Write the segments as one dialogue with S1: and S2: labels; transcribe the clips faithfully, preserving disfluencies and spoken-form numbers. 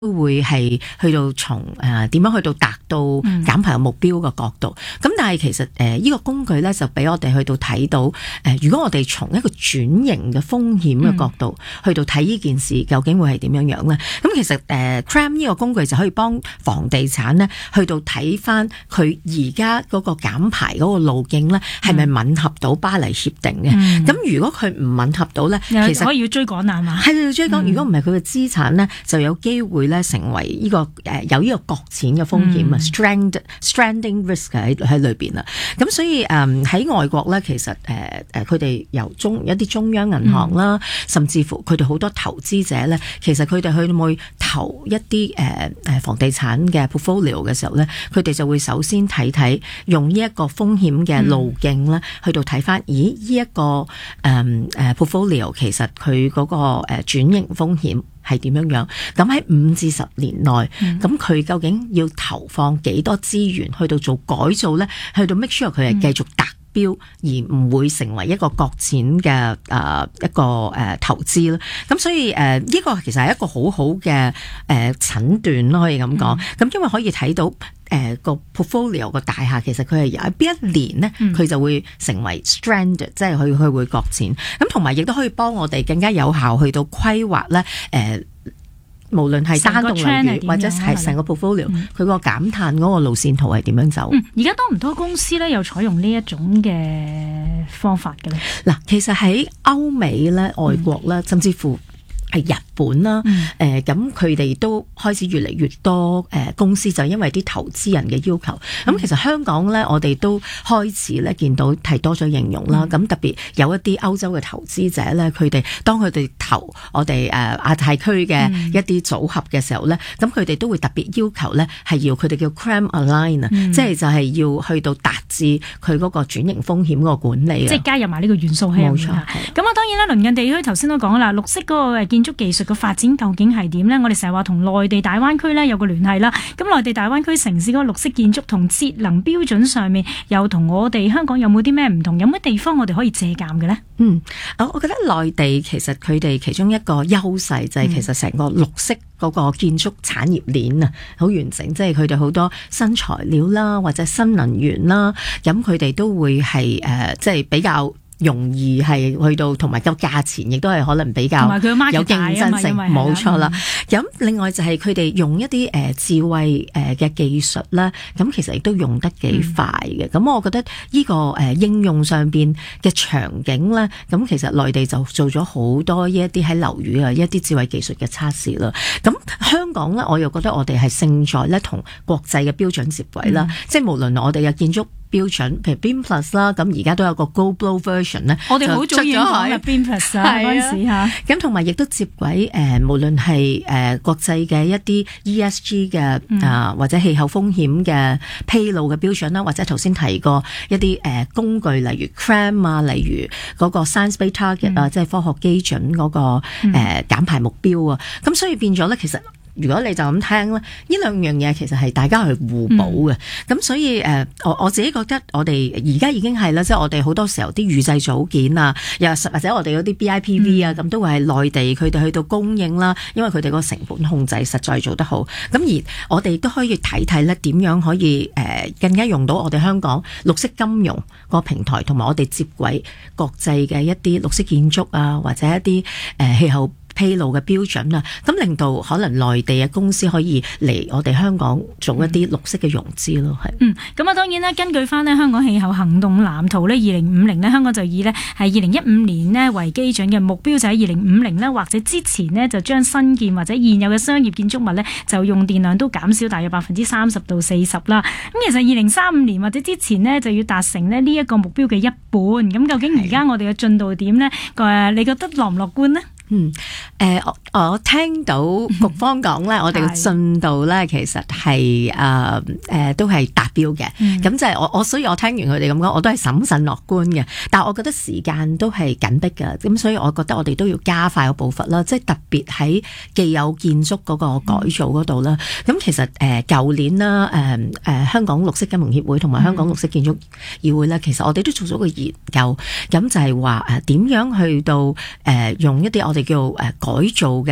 S1: 都會係去到從誒點樣去到達到減排目標嘅角度，咁、嗯、但係其實誒呢、呃這個工具咧就俾我哋去到睇到誒、呃，如果我哋從一個轉型嘅風險嘅角度、嗯、去到睇呢件事，究竟會係點樣樣咧？咁其實誒、呃、C R A M 呢個工具就可以幫房地產咧去到睇翻佢而家嗰個減排嗰個路徑咧係咪吻合到巴黎協定嘅？咁、嗯、如果佢唔吻合到咧，其實
S2: 可以要追趕啊嘛？
S1: 係要追趕。如果唔係佢嘅資產咧，就有機會咧成為呢、這個誒、呃、有呢個擱淺嘅風險啊 ，strand stranding risk 喺喺裏邊啦。咁所以誒喺、呃、外國咧，其實誒誒佢哋由中一啲中央銀行啦，嗯、甚至乎佢哋好多投資者咧，其實佢哋去會投一啲誒誒房地產嘅 portfolio 嘅時候咧，佢哋就會首先睇睇用呢一個風險嘅路徑咧，嗯、去到睇翻，咦呢一、這個誒誒、呃、portfolio 其實佢嗰個誒轉型風險係點樣樣？咁喺五至十年內，咁佢、嗯、究竟要投放幾多資源去到做改造咧？去到 make sure 佢係繼續達標，嗯、而唔會成為一個擱淺嘅誒一個誒投資咯。咁所以誒呢、呃這個其實係一個好好嘅誒診斷咯，可以咁講。咁、嗯、因為可以睇到誒、呃、個 portfolio 個大廈其實佢係有邊一年咧，佢、嗯、就會成為 stranded，即係佢佢會擱淺。咁同埋亦都可以幫我哋更加有效去到規劃咧誒。呃無論係單棟樓宇或者係成個 portfolio，佢個減碳嗰個路線圖係點樣走？
S2: 嗯，而家多唔多公司咧有採用呢一種嘅方法嘅咧？
S1: 嗱，其實喺歐美咧、外國咧，嗯、甚至乎係日本啦，誒咁佢哋都開始越嚟越多誒、呃、公司，就因為啲投資人嘅要求。咁、嗯、其實香港咧，我哋都開始咧見到係多咗應用啦。咁、嗯、特別有一啲歐洲嘅投資者咧，佢哋當佢哋投我哋誒、呃、亞太區嘅一啲組合嘅時候咧，咁佢哋都會特別要求咧係要佢哋叫 C R A M align 啊、嗯，即係就係要去到達至佢嗰個轉型風險嗰個管理，
S2: 即係加入埋呢個元素喺入面。冇錯。咁啊，當然啦，鄰近地區頭先都講啦，綠色嗰個建築技術嘅發展究竟係點呢？我哋成日話同內地大灣區呢有個聯繫啦。咁內地大灣區城市嗰個綠色建築同節能標準上面，又同我哋香港有冇啲咩唔同？有咩地方我哋可以借鑑嘅呢？
S1: 嗯，我覺得內地其實佢哋其中一個優勢就係其實成個綠色嗰個建築產業鏈啊，好完整，即係佢哋好多新材料啦，或者新能源啦，咁佢哋都會係誒、呃，即係比較容易係去到，同埋個價錢亦都係可能比較有競爭性，冇錯啦。咁、嗯、另外就係佢哋用一啲誒、呃、智慧誒嘅技術啦，咁其實亦都用得幾快嘅。咁、嗯、我覺得呢、這個誒、呃、應用上邊嘅場景咧，咁其實內地就做咗好多呢一啲喺樓宇啊一啲智慧技術嘅測試啦。咁香港咧，我又覺得我哋係勝在咧同國際嘅標準接軌啦，嗯、即係無論我哋嘅建築標準，譬如 B I M Plus 啦，咁而家都有個 Global Version 咧，
S2: 我哋好早已經講啦 B I M Plus 啊嗰陣時嚇，
S1: 咁同埋亦都接軌誒、呃，無論係誒、呃、國際嘅一啲 E S G 嘅啊、呃，或者氣候風險嘅披露嘅標準啦，或者頭先提過一啲誒、呃、工具，例如 C R A M 啊，例如嗰個 Science Based Target 啊、嗯，即係科學基準嗰、那個誒、呃、減排目標啊，咁所以變咗咧，其實。如果你就咁聽咧，呢兩樣嘢其實係大家係互補嘅，咁、嗯、所以誒，我我自己覺得我哋而家已經係啦，即係我哋好多時候啲預製組件啊，又或者我哋嗰啲 B I P V 啊，咁、嗯、都會係內地佢哋去到供應啦，因為佢哋個成本控制實在做得好，咁而我哋都可以睇睇咧點樣可以誒更加用到我哋香港綠色金融個平台，同埋我哋接軌國際嘅一啲綠色建築啊，或者一啲誒氣候披露嘅標準啊，咁令到可能內地嘅公司可以嚟我哋香港做一啲綠色嘅融資咯，係。
S2: 嗯，咁啊當然啦，根據翻呢香港氣候行動藍圖呢，二零五零呢香港就以呢係二零一五年呢為基準嘅目標，就喺二零五零呢或者之前呢就將新建或者現有嘅商業建築物呢就用電量都減少大約百分之三十到四十啦。咁其實二零三五年或者之前呢就要達成呢呢一個目標嘅一半。咁究竟而家我哋嘅進度點呢？誒，你覺得樂唔樂觀呢？
S1: 嗯，誒、呃，我我聽到局方講咧，我哋嘅進度咧，其實係誒誒都係達標嘅。咁、嗯、就係我我，所以我聽完佢哋咁講，我都係審慎樂觀嘅。但係我覺得時間都係緊迫嘅，咁所以我覺得我哋都要加快個步伐啦。即係特別喺既有建築嗰個改造嗰度啦。咁、嗯、其實誒舊、呃、年啦，誒、呃、誒、呃、香港綠色金融協會同埋香港綠色建築議會咧，其實我哋都做咗個研究，咁就係話誒點樣去到誒、呃、用一啲我哋叫誒改造嘅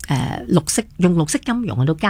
S1: 誒綠色用綠色金融去到加